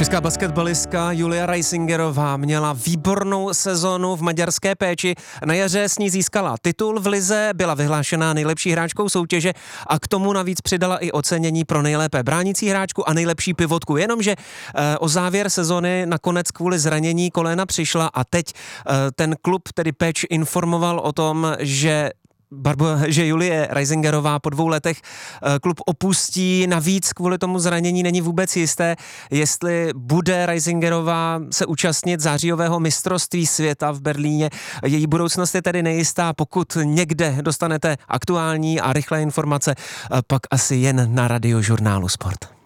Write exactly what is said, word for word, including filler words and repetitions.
Česká basketbalistka Julia Reisingerová měla výbornou sezonu v maďarské péči. Na jaře s ní získala titul v lize, byla vyhlášená nejlepší hráčkou soutěže a k tomu navíc přidala i ocenění pro nejlépe bránící hráčku a nejlepší pivotku. Jenomže e, o závěr sezony nakonec kvůli zranění kolena přišla a teď e, ten klub, tedy Péč, informoval o tom, že Barbo, že Julie Reisingerová po dvou letech klub opustí. Navíc kvůli tomu zranění není vůbec jisté, jestli bude Reisingerová se účastnit zářijového mistrovství světa v Berlíně. Její budoucnost je tedy nejistá. Pokud někde dostanete aktuální a rychlé informace, pak asi jen na Radiožurnálu Sport.